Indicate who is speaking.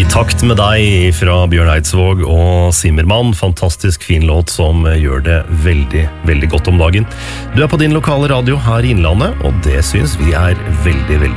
Speaker 1: takt med deg fra Bjørn Eidsvåg og Zimmermann. Fantastisk fin låt som gjør det veldig, veldig godt om dagen. Du på din lokale radio her i Innlandet, og det synes vi veldig, veldig